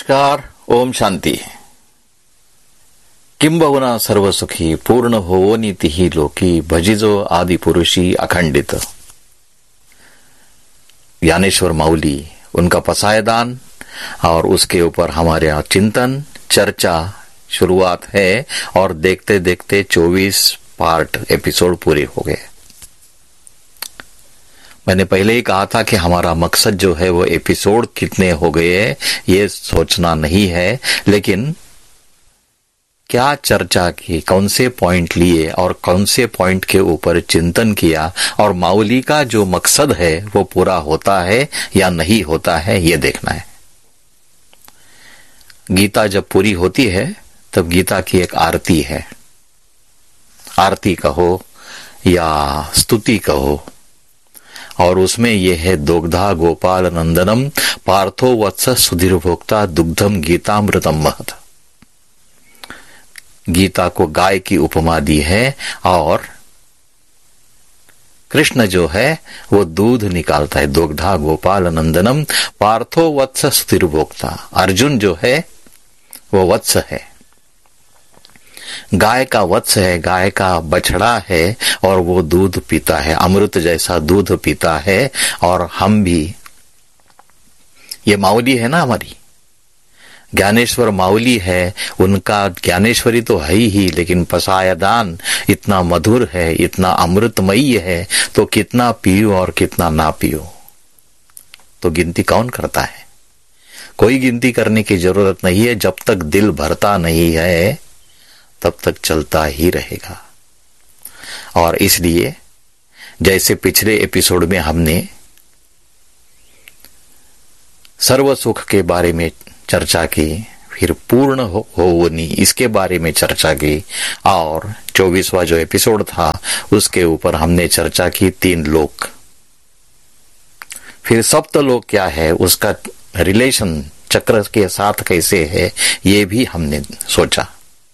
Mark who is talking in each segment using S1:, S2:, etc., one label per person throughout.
S1: नमस्कार, ओम शांति। किंबहुना सर्वसुखी पूर्ण होवो नीति लोकी भजिजो आदि पुरुषी अखंडित। ज्ञानेश्वर माउली, उनका पसायदान और उसके ऊपर हमारे यहाँ चिंतन चर्चा शुरुआत है और देखते देखते 24 पार्ट एपिसोड पूरे हो गए। मैंने पहले ही कहा था कि हमारा मकसद जो है वो एपिसोड कितने हो गए ये सोचना नहीं है, लेकिन क्या चर्चा की, कौन से पॉइंट लिए और कौन से पॉइंट के ऊपर चिंतन किया और माउली का जो मकसद है वो पूरा होता है या नहीं होता है ये देखना है। गीता जब पूरी होती है तब गीता की एक आरती है, आरती कहो या स्तुति कहो, और उसमें यह है दोग्धा गोपाल नंदनम पार्थो वत्स सुधीर भोक्ता दुग्धम गीतामृतम महत। गीता को गाय की उपमा दी है और कृष्ण जो है वो दूध निकालता है। दोग्धा गोपाल नंदनम पार्थो वत्स सुधीर भोक्ता, अर्जुन जो है वो वत्स है, गाय का वत्स है, गाय का बछड़ा है और वो दूध पीता है, अमृत जैसा दूध पीता है। और हम भी, ये माउली है ना हमारी, ज्ञानेश्वर माउली है, उनका ज्ञानेश्वरी तो है ही, लेकिन पसायदान इतना मधुर है, इतना अमृतमयी है, तो कितना पियो और कितना ना पियो तो गिनती कौन करता है? कोई गिनती करने की जरूरत नहीं है। जब तक दिल भरता नहीं है तब तक चलता ही रहेगा। और इसलिए जैसे पिछले एपिसोड में हमने सर्व सुख के बारे में चर्चा की, फिर पूर्ण होवनी इसके बारे में चर्चा की, और 24वां जो एपिसोड था उसके ऊपर हमने चर्चा की 3 लोक। फिर सप्तलोक क्या है, उसका रिलेशन चक्र के साथ कैसे है, ये भी हमने सोचा।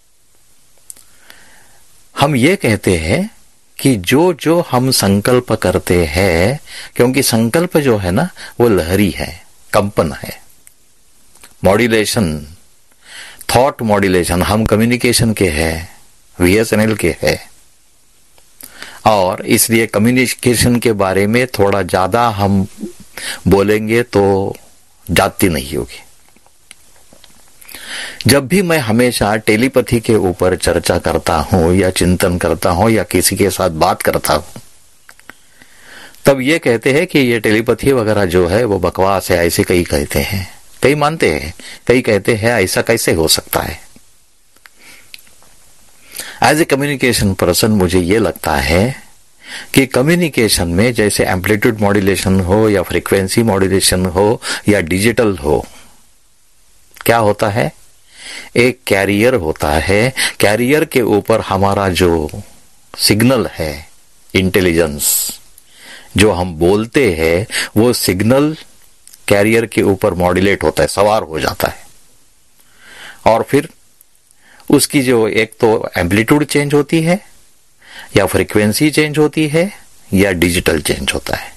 S1: हम ये कहते हैं कि जो जो हम संकल्प करते हैं, क्योंकि संकल्प जो है ना वो लहरी है, कंपन है, मॉड्यूलेशन, थॉट मॉड्यूलेशन। हम कम्युनिकेशन के हैं, VSNL के हैं, और इसलिए कम्युनिकेशन के बारे में थोड़ा ज्यादा हम बोलेंगे तो जाती नहीं होगी। जब भी मैं हमेशा टेलीपैथी के ऊपर चर्चा करता हूं या चिंतन करता हूं या किसी के साथ बात करता हूं, तब ये कहते हैं कि ये टेलीपैथी वगैरह जो है वो बकवास है, ऐसे कई कहते हैं, कई मानते हैं, कई कहते हैं ऐसा कैसे हो सकता है। एज ए कम्युनिकेशन पर्सन मुझे ये लगता है कि कम्युनिकेशन में जैसे एम्पलीट्यूड मॉड्यूलेशन हो या फ्रीक्वेंसी मॉड्यूलेशन हो या डिजिटल हो, क्या होता है, एक कैरियर होता है, कैरियर के ऊपर हमारा जो सिग्नल है, इंटेलिजेंस, जो हम बोलते हैं वो सिग्नल कैरियर के ऊपर मॉड्यूलेट होता है, सवार हो जाता है, और फिर उसकी जो एक तो एम्पलीट्यूड चेंज होती है या फ्रीक्वेंसी चेंज होती है या डिजिटल चेंज होता है।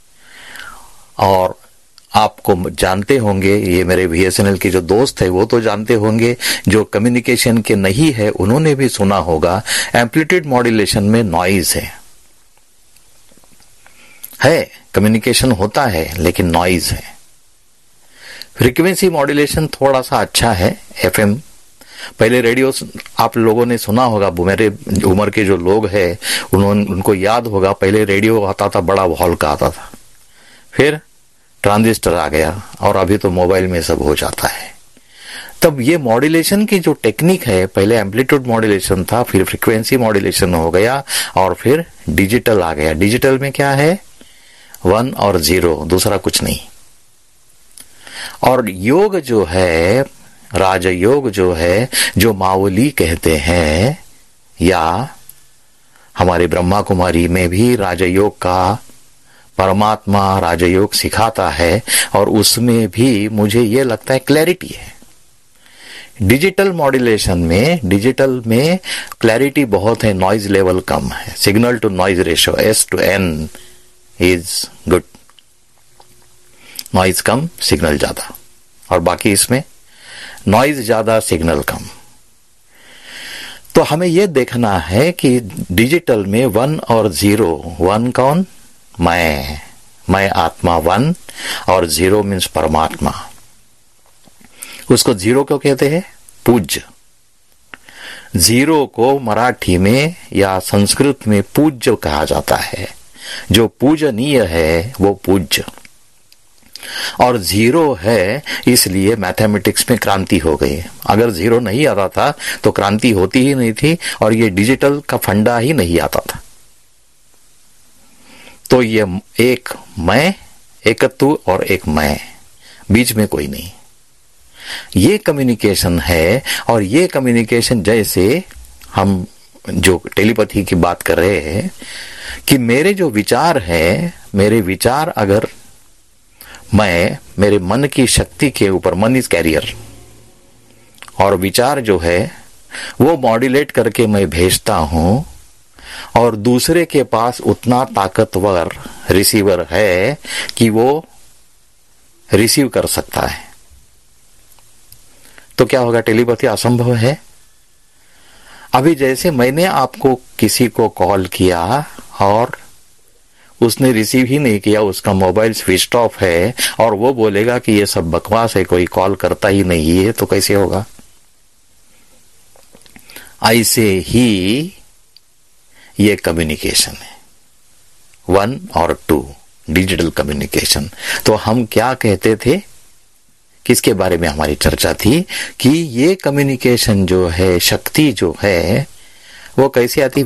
S1: और आपको जानते होंगे, ये मेरे VSNL के जो दोस्त है वो तो जानते होंगे, जो कम्युनिकेशन के नहीं है उन्होंने भी सुना होगा, एम्पलीट्यूड मॉड्यूलेशन में नॉइज है, कम्युनिकेशन होता है लेकिन नॉइज है। फ्रीक्वेंसी मॉड्यूलेशन थोड़ा सा अच्छा है, FM। पहले रेडियो आप लोगों ने सुना होगा, मेरे उम्र के जो लोग हैं उनको याद होगा, पहले रेडियो आता था, बड़ा वॉल का आता था, फिर ट्रांजिस्टर आ गया और अभी तो मोबाइल में सब हो जाता है। तब ये मॉड्यूलेशन की जो टेक्निक है, पहले एम्पलीट्यूड मॉड्यूलेशन था, फिर फ्रीक्वेंसी मॉड्यूलेशन हो गया और फिर डिजिटल आ गया। डिजिटल में क्या है, 1 और 0, दूसरा कुछ नहीं। और योग जो है, राजयोग जो है, जो माउली कहते हैं, या हमारे ब्रह्मा कुमारी में भी राजयोग का परमात्मा राजयोग सिखाता है, और उसमें भी मुझे ये लगता है क्लैरिटी है। डिजिटल मॉड्यूलेशन में, डिजिटल में क्लैरिटी बहुत है, नॉइज लेवल कम है, signal to noise ratio S/N is good, noise come signal ज्यादा। और बाकी इसमें नॉइज ज्यादा, सिग्नल कम। तो हमें यह देखना है कि डिजिटल में 1 और 0, 1 कौन? मैं आत्मा 1, और 0 मीन्स परमात्मा। उसको 0 क्यों कहते हैं? पूज्य। 0 को मराठी में या संस्कृत में पूज्य कहा जाता है। जो पूजनीय है वो पूज्य। और 0 है, इसलिए मैथमेटिक्स में क्रांति हो गई। अगर 0 नहीं आता था तो क्रांति होती ही नहीं थी, और ये डिजिटल का फंडा ही नहीं आता था। तो ये एक मैं, एक तू और एक मैं, बीच में कोई नहीं। ये कम्युनिकेशन है। और ये कम्युनिकेशन जैसे हम जो टेलीपैथी की बात कर रहे हैं कि मेरे जो विचार है, मेरे विचार अगर मैं मेरे मन की शक्ति के ऊपर, मन इज कैरियर, और विचार जो है वो मॉड्यूलेट करके मैं भेजता हूं, और दूसरे के पास उतना ताकतवर रिसीवर है कि वो रिसीव कर सकता है, तो क्या होगा? टेलीपैथी असंभव है। अभी जैसे मैंने आपको किसी को कॉल किया और उसने रिसीव ही नहीं किया, उसका मोबाइल स्विच ऑफ है, और वो बोलेगा कि ये सब बकवास है, कोई कॉल करता ही नहीं है, तो कैसे होगा? ऐसे ही ये कम्युनिकेशन है, 1 और 2, डिजिटल कम्युनिकेशन। तो हम क्या कहते थे, किसके बारे में हमारी चर्चा थी कि ये कम्युनिकेशन जो है, शक्ति जो है, वो कैसे आती?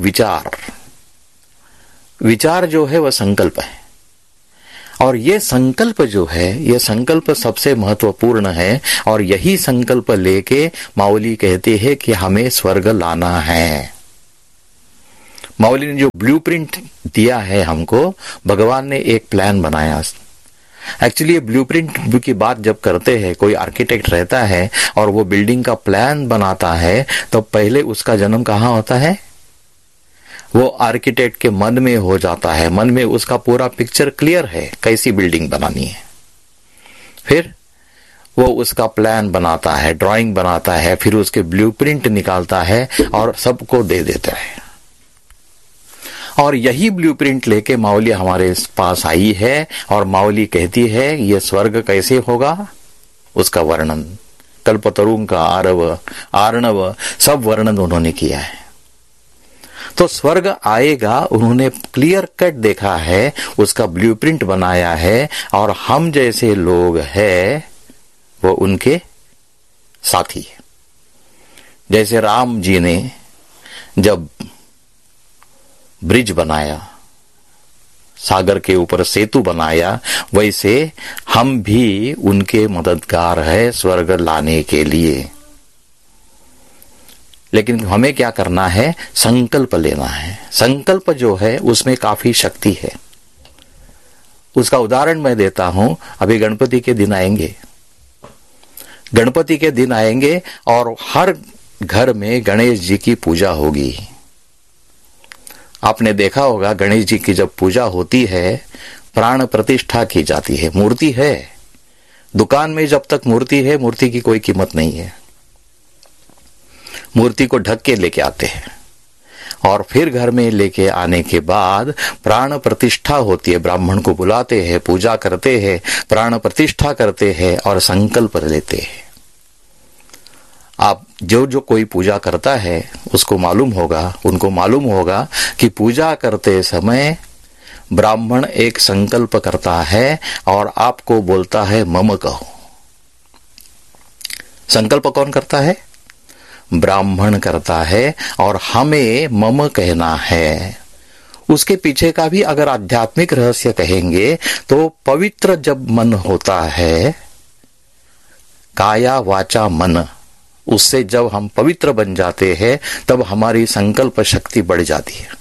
S1: विचार जो है वह संकल्प है। और ये संकल्प जो है, ये संकल्प सबसे महत्वपूर्ण है। और यही संकल्प लेके माउली कहते हैं कि हमें स्वर्ग लाना है। माउली ने जो ब्लूप्रिंट दिया है हमको, भगवान ने एक प्लान बनाया। एक्चुअली ये ब्लूप्रिंट की बात जब करते हैं, कोई आर्किटेक्ट रहता है और वो बिल्डिंग का प्लान बनाता है, तो पहले उसका जन्म कहाँ होता है? वो आर्किटेक्ट के मन में हो जाता है। मन में उसका पूरा पिक्चर क्लियर है कैसी बिल्डिंग बनानी है। फिर वो उसका प्लान बनाता है, ड्राइंग बनाता है, फिर उसके ब्लूप्रिंट निकालता है और सबको दे देता है। और यही ब्लूप्रिंट लेके माउली हमारे पास आई है, और माउली कहती है ये स्वर्ग कैसे होगा, उसका वर्णन, कल्पतरुं का आर्णव सब वर्णन उन्होंने किया है। तो स्वर्ग आएगा, उन्होंने क्लियर कट देखा है, उसका ब्लूप्रिंट बनाया है, और हम जैसे लोग हैं वो उनके साथी है। जैसे राम जी ने जब ब्रिज बनाया, सागर के ऊपर सेतु बनाया, वैसे हम भी उनके मददगार है स्वर्ग लाने के लिए। लेकिन हमें क्या करना है? संकल्प लेना है। संकल्प जो है उसमें काफी शक्ति है। उसका उदाहरण मैं देता हूं। अभी गणपति के दिन आएंगे, गणपति के दिन आएंगे और हर घर में गणेश जी की पूजा होगी। आपने देखा होगा गणेश जी की जब पूजा होती है, प्राण प्रतिष्ठा की जाती है। मूर्ति है, दुकान में जब तक मूर्ति है, मूर्ति की कोई कीमत नहीं है। मूर्ति को ढक के लेके आते हैं, और फिर घर में लेके आने के बाद प्राण प्रतिष्ठा होती है। ब्राह्मण को बुलाते हैं, पूजा करते हैं, प्राण प्रतिष्ठा करते हैं और संकल्प लेते हैं। आप जो कोई पूजा करता है उसको मालूम होगा, उनको मालूम होगा कि पूजा करते समय ब्राह्मण एक संकल्प करता है और आपको बोलता है मम कहो। संकल्प कौन करता है? ब्राह्मण करता है, और हमें मम कहना है। उसके पीछे का भी अगर आध्यात्मिक रहस्य कहेंगे तो पवित्र जब मन होता है, काया वाचा मन, उससे जब हम पवित्र बन जाते हैं तब हमारी संकल्प शक्ति बढ़ जाती है।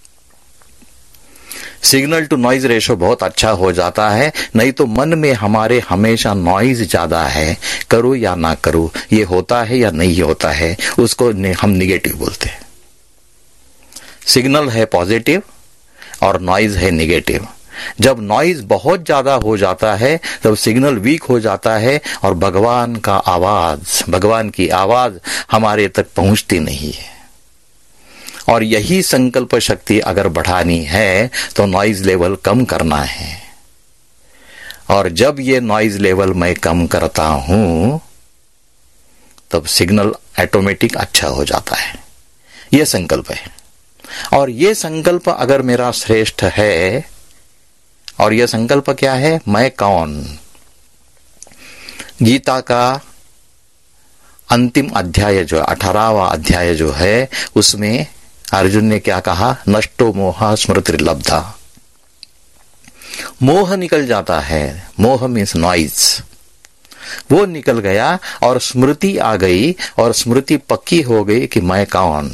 S1: सिग्नल टू नॉइज रेशो बहुत अच्छा हो जाता है। नहीं तो मन में हमारे हमेशा नॉइज ज्यादा है, करो या ना करो, ये होता है या नहीं होता है, उसको हम निगेटिव बोलते हैं। सिग्नल है पॉजिटिव और नॉइज है निगेटिव। जब नॉइज बहुत ज्यादा हो जाता है तब सिग्नल वीक हो जाता है और भगवान की आवाज हमारे तक पहुंचती नहीं है। और यही संकल्प शक्ति अगर बढ़ानी है तो नॉइज लेवल कम करना है। और जब ये नॉइज लेवल मैं कम करता हूं तब सिग्नल ऑटोमेटिक अच्छा हो जाता है। यह संकल्प है। और यह संकल्प अगर मेरा श्रेष्ठ है, और यह संकल्प क्या है? मैं कौन? गीता का अंतिम अध्याय जो 18वां अध्याय जो है, उसमें अर्जुन ने क्या कहा? नष्टो मोह स्मृतिर्लब्धा। मोह निकल जाता है। मोह मीन्स नॉइज, वो निकल गया और स्मृति आ गई, और स्मृति पक्की हो गई कि मैं कौन?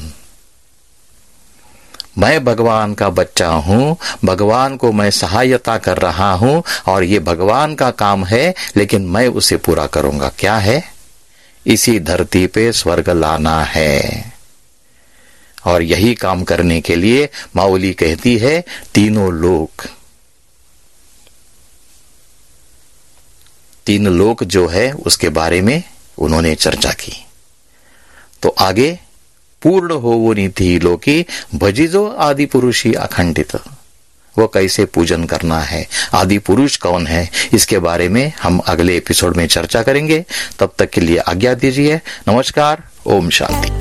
S1: मैं भगवान का बच्चा हूं, भगवान को मैं सहायता कर रहा हूं, और ये भगवान का काम है, लेकिन मैं उसे पूरा करूंगा। क्या है? इसी धरती पे स्वर्ग लाना है। और यही काम करने के लिए माउली कहती है तीन लोक जो है उसके बारे में उन्होंने चर्चा की। तो आगे पूर्ण हो वो नीति लोकी भजिजो आदि पुरुषी अखंडित। वो कैसे पूजन करना है, आदि पुरुष कौन है, इसके बारे में हम अगले एपिसोड में चर्चा करेंगे। तब तक के लिए आज्ञा दीजिए। नमस्कार। ओम शांति।